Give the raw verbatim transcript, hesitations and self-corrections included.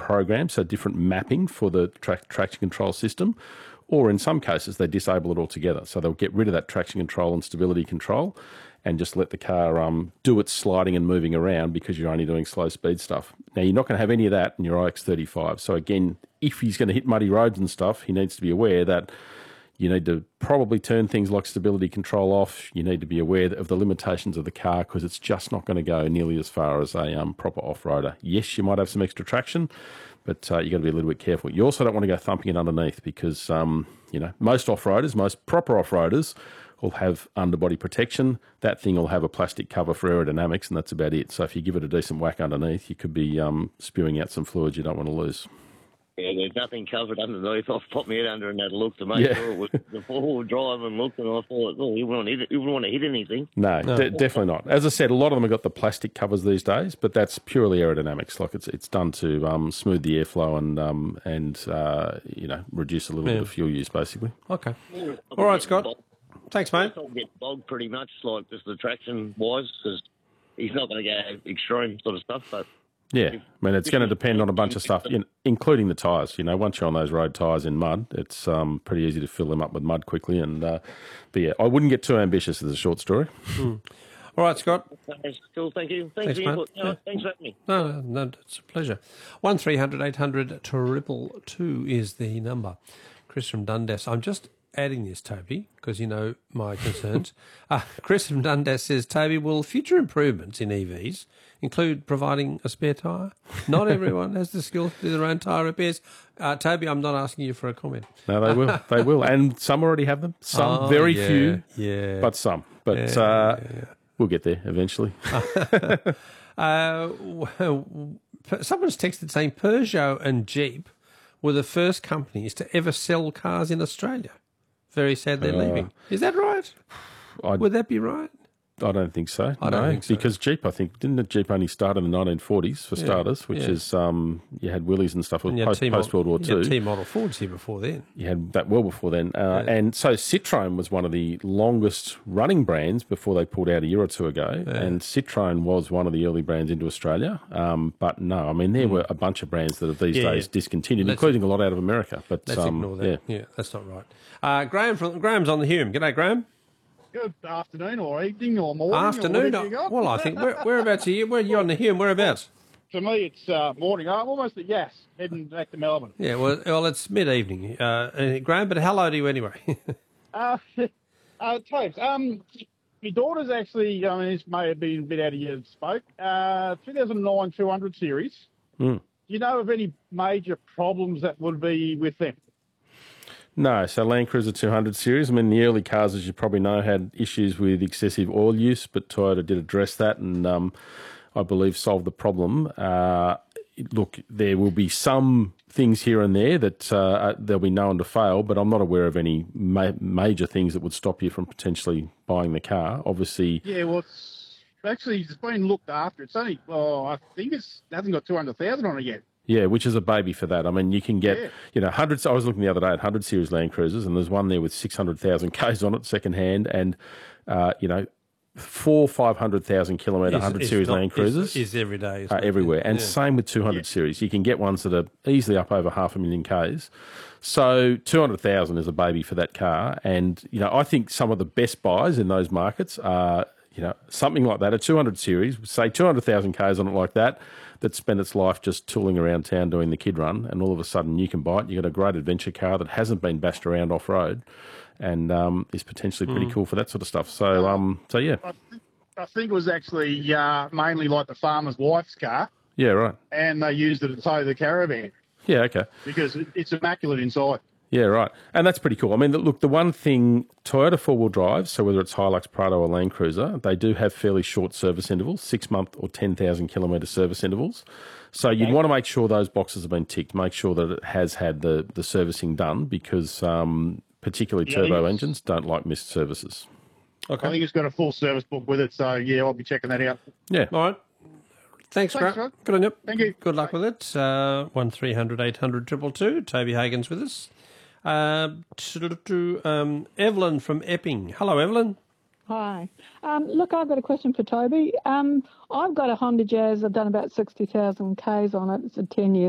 programs, so different mapping for the tra- traction control system, or in some cases they disable it altogether. So they'll get rid of that traction control and stability control and just let the car um, do its sliding and moving around because you're only doing slow speed stuff. Now, you're not going to have any of that in your I X thirty-five. So again, if he's going to hit muddy roads and stuff, he needs to be aware that you need to probably turn things like stability control off. You need to be aware of the limitations of the car because it's just not going to go nearly as far as a um, proper off-roader. Yes, you might have some extra traction, but uh, you've got to be a little bit careful. You also don't want to go thumping it underneath because, um, you know, most off-roaders, most proper off-roaders will have underbody protection. That thing will have a plastic cover for aerodynamics, and that's about it. So if you give it a decent whack underneath, you could be um, spewing out some fluids you don't want to lose. Yeah, there's nothing covered underneath. I've popped my head under and had a look to make Yeah. sure it was the four-wheel drive and looked, and I thought, oh, you wouldn't want to hit, you wouldn't want to hit anything. No, No. De- definitely not. As I said, a lot of them have got the plastic covers these days, but that's purely aerodynamics. Like it's it's done to um, smooth the airflow and um, and uh, you know reduce a little Yeah. bit of fuel use, basically. Okay. Yeah, All right, Scott. Thanks, mate. I'll get bogged pretty much, like just the traction-wise, because he's not going to go extreme sort of stuff, but... Yeah, I mean, it's going to depend on a bunch of stuff, in, including the tyres. You know, once you're on those road tyres in mud, it's um, pretty easy to fill them up with mud quickly. And uh, but yeah, I wouldn't get too ambitious as a short story. Mm. All right, Scott. That's cool, thank you. Thanks, Thanks, for your mate. input. No, Yeah. Thanks for having me. No, no, it's a pleasure. One three hundred eight hundred triple two is the number. Chris from Dundas. I'm just adding this, Toby, because you know my concerns. uh, Chris from Dundas says, Toby, will future improvements in E Vs include providing a spare tyre? Not everyone has the skills to do their own tyre repairs. Uh, Toby, I'm not asking you for a comment. No, they will. They will. And some already have them. Some, Oh, very yeah, few, yeah. but some. But Yeah, uh, yeah. we'll get there eventually. Uh, well, someone's texted saying Peugeot and Jeep were the first companies to ever sell cars in Australia. Very sad they're Uh, leaving. Is that right? I, Would that be right? I don't think so. I don't no, think so. Because Jeep, I think, didn't the Jeep only start in the nineteen forties for Yeah, starters, which yeah. is, um, you had Willys and stuff And you had post, T-Model- post World War you Two. had T-Model Fords here before then. You had that well before then. Uh, Yeah. And so Citroën was one of the longest running brands before they pulled out a year or two ago. Yeah. And Citroën was one of the early brands into Australia. Um, but no, I mean, there were a bunch of brands that have these Hmm. Yeah, days yeah. discontinued, Let's- including a lot out of America. But Let's um, ignore that. Yeah. Yeah. that's not right. Uh, Graham from Graham's on the Hume. G'day, Graham. Good afternoon or evening or morning. Afternoon. Or whatever you got. Well, I think where, whereabouts are you? Where are you on the Hume? Whereabouts? For me, it's uh, morning. I'm almost at Yass, heading back to Melbourne. Yeah, well, well, it's mid-evening, uh, uh, Graham. But hello to you anyway. Uh, uh, Tobes, um, my daughter's actually, I mean, this may have been a bit out of your spoke, uh, two thousand nine two hundred series. Mm. Do you know of any major problems that would be with them? No, so Land Cruiser two hundred series, I mean, the early cars, as you probably know, had issues with excessive oil use, but Toyota did address that and um, I believe solved the problem. Uh, look, there will be some things here and there that uh, they'll be known to fail, but I'm not aware of any ma- major things that would stop you from potentially buying the car. Obviously, Yeah, well, it's actually it's been looked after. It's only, oh, I think it's hasn't got two hundred thousand on it yet. yeah, which is a baby for that. I mean, you can get, Yeah. you know, hundreds. I was looking the other day at one hundred series Land Cruisers, and there's one there with six hundred thousand Ks on it, second hand, and, uh, you know, four, five hundred thousand kilometre Is- one hundred is series not- Land Cruisers. is, is every day. isn't are it? everywhere. And Yeah. same with two hundred Yeah. series. You can get ones that are easily up over half a million Ks. So two hundred thousand is a baby for that car. And, you know, I think some of the best buys in those markets are, you know, something like that, a two hundred series, say two hundred thousand Ks on it like that, that spent its life just tooling around town doing the kid run. And all of a sudden you can buy it. You've got a great adventure car that hasn't been bashed around off-road and um, is potentially pretty Hmm. cool for that sort of stuff. So, um, so yeah. I think, I think it was actually uh, mainly like the farmer's wife's car, Yeah, right. and they used it to tow the caravan Yeah, okay. because it, it's immaculate inside. Yeah, right. And that's pretty cool. I mean, look, the one thing, Toyota four-wheel drive, so whether it's Hilux, Prado or Land Cruiser, they do have fairly short service intervals, six-month or ten thousand kilometre service intervals. So you'd want to make sure those boxes have been ticked, make sure that it has had the, the servicing done because um, particularly Yeah, turbo it's- engines don't like missed services. I think it's got a full service book with it, so yeah, I'll be checking that out. Yeah. All right. Thanks, Thanks, Graham. Scott. Good on you. Thank you. Good luck with it. Uh, one three hundred eight hundred triple two. Toby Hagen's with us. Uh, to, um, Evelyn from Epping. Hello, Evelyn. Hi. Um, look, I've got a question for Toby. Um, I've got a Honda Jazz. I've done about sixty thousand Ks on it. It's a ten year